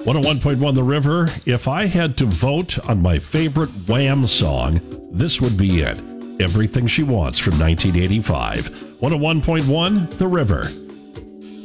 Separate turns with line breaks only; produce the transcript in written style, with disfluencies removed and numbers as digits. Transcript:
101.1 The River. If I had to vote on my favorite Wham song, this would be it. Everything She Wants from 1985. 101.1 The River.